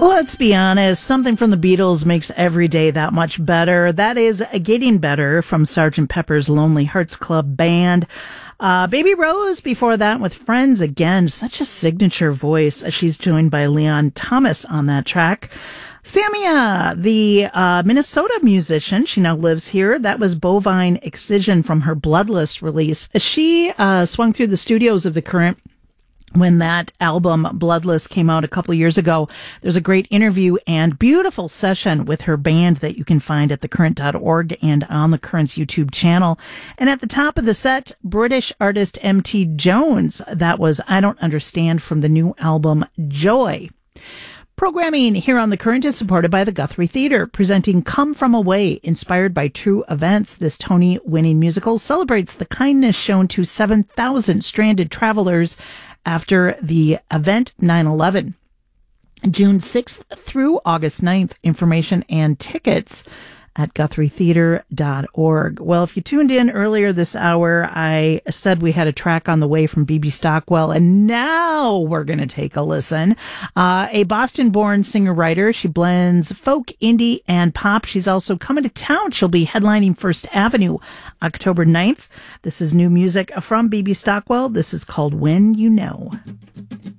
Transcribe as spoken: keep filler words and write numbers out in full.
Let's be honest, something from the Beatles makes every day that much better. That is Getting Better from Sergeant Pepper's Lonely Hearts Club Band. Uh, Baby Rose before that with Friends again. Such a signature voice. She's joined by Leon Thomas on that track. Samia, the uh, Minnesota musician, she now lives here. That was Bovine Excision from her Bloodless release. She uh, swung through the studios of The Current when that album Bloodless came out a couple years ago. There's a great interview and beautiful session with her band that you can find at the current dot org and on the Current's YouTube channel. And at the top of the set, British artist M T Jones. That was I Don't Understand from the new album Joy. Programming here on The Current is supported by the Guthrie Theatre, presenting Come From Away, inspired by true events. This Tony-winning musical celebrates the kindness shown to seven thousand stranded travelers after the event nine eleven. June sixth through August ninth. Information and tickets at guthrie theatre dot org. Well, if you tuned in earlier this hour, I said we had a track on the way from B B Stockwell, and now we're going to take a listen. Uh, a Boston-born singer-writer. She blends folk, indie, and pop. She's also coming to town. She'll be headlining First Avenue October ninth. This is new music from B B Stockwell. This is called When You Know.